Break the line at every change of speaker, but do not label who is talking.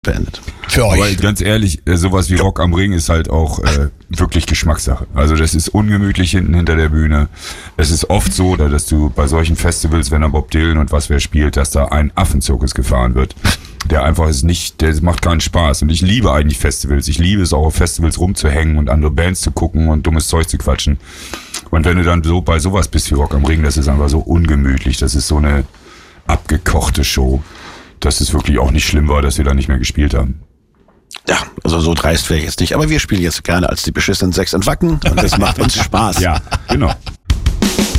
beendet. Für euch.
Aber ganz ehrlich, sowas wie Rock am Ring ist halt auch wirklich Geschmackssache. Also das ist ungemütlich hinten hinter der Bühne. Es ist oft so, dass du bei solchen Festivals, wenn da Bob Dylan und was wer spielt, dass da ein Affenzirkus gefahren wird. Der einfach ist nicht, der macht keinen Spaß. Und ich liebe eigentlich Festivals. Ich liebe es auch auf Festivals rumzuhängen und andere Bands zu gucken und dummes Zeug zu quatschen. Und wenn du dann so bei sowas bist wie Rock am Ring, das ist einfach so ungemütlich. Das ist so eine abgekochte Show, dass es wirklich auch nicht schlimm war, dass wir da nicht mehr gespielt haben.
Ja, also so dreist wäre ich jetzt nicht. Aber wir spielen jetzt gerne als die beschissenen Sechs in Wacken und das macht uns Spaß.
Ja, genau.